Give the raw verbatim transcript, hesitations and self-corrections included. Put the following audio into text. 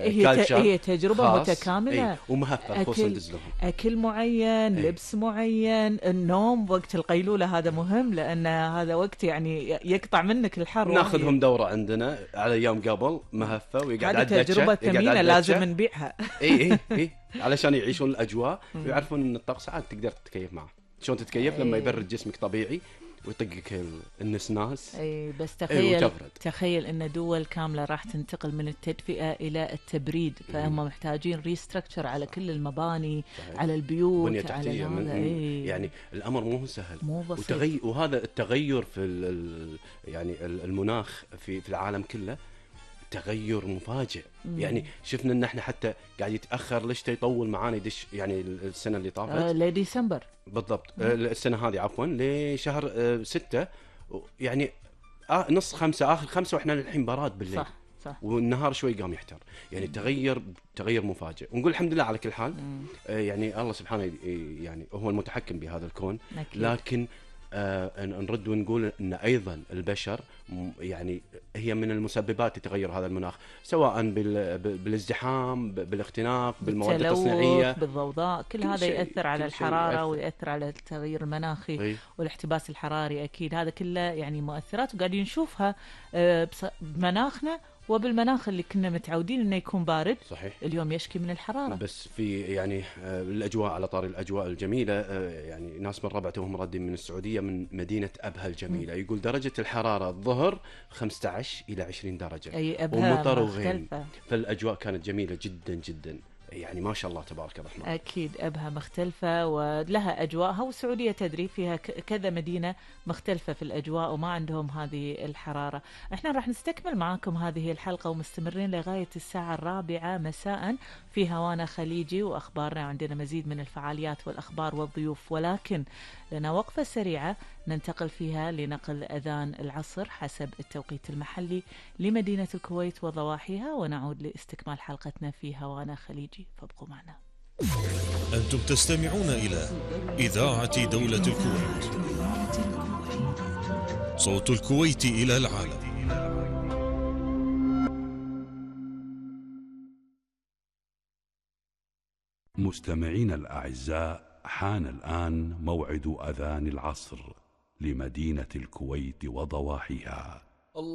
هي هي تجربة متكاملة. ايه ومهفة خصوصا ندز لهم أكل معين، ايه لبس معين، النوم وقت القيلولة هذا مهم، لأن هذا وقت يعني يقطع منك الحر. ناخذهم دورة عندنا على أيام قبل مهفة، ويقعد هذه تجربة ثمينة لازم نبيعها. اي اي اي علشان يعيشون الأجواء ويعرفون إن الطقس عاد تقدر تتكيف معه. شلون تتكيف؟ لما يبرد جسمك طبيعي ويطقك النسناس. اي بس تخيل ايه تخيل ان دول كامله راح تنتقل من التدفئه الى التبريد، فهم محتاجين ريستراكشر على كل المباني. صحيح. على البيوت، على هذا. ايه يعني الامر مو سهل، مو بسيط. وتغي... وهذا التغير في ال... يعني المناخ في في العالم كله تغير مفاجئ. مم. يعني شفنا ان احنا حتى قاعد يتاخر ليش يطول معانا يدش يعني السنه اللي طافت آه لديسمبر بالضبط. آه السنه هذه عفوا لشهر آه ستة، يعني آه نص خمسة اخر خمسة واحنا الحين براد بالليل. صح صح. والنهار شوي قام يحتر، يعني تغير تغير مفاجئ، ونقول الحمد لله على كل حال. آه يعني الله سبحانه يعني هو المتحكم بهذا الكون. أكيد. لكن آه نرد ونقول ان ايضا البشر يعني هي من المسببات لتغير هذا المناخ، سواء بالازدحام، بالاختناق، بالمواد التصنيعيه، بالضوضاء، كل, كل هذا ياثر على الحراره ويأثر على التغير المناخي. أي. والاحتباس الحراري اكيد هذا كله يعني مؤثرات وقاعدين نشوفها بمناخنا وبالمناخ اللي كنا متعودين انه يكون بارد. صحيح. اليوم يشكي من الحراره. بس في يعني الاجواء، على طاري الاجواء الجميله، يعني ناس من ربعتهم ردين من السعوديه من مدينه ابها الجميله. م. يقول درجه الحراره الظهر خمسة عشر الى عشرين درجه، اي ابها ومطر وغيم، فالاجواء كانت جميله جدا جدا، يعني ما شاء الله تبارك الرحمن. أكيد أبها مختلفة ولها أجواءها، والسعودية تدري فيها كذا مدينة مختلفة في الأجواء وما عندهم هذه الحرارة. احنا راح نستكمل معاكم هذه الحلقة ومستمرين لغاية الساعة الرابعة مساء في هوانا خليجي وأخبارنا. عندنا مزيد من الفعاليات والأخبار والضيوف، ولكن لنا وقفة سريعة ننتقل فيها لنقل أذان العصر حسب التوقيت المحلي لمدينة الكويت وضواحيها، ونعود لاستكمال حلقتنا في هوانا خليجي، فابقوا معنا. أنتم تستمعون إلى إذاعة دولة الكويت، صوت الكويت إلى العالم. مستمعين الأعزاء، حان الآن موعد أذان العصر لمدينة الكويت وضواحيها.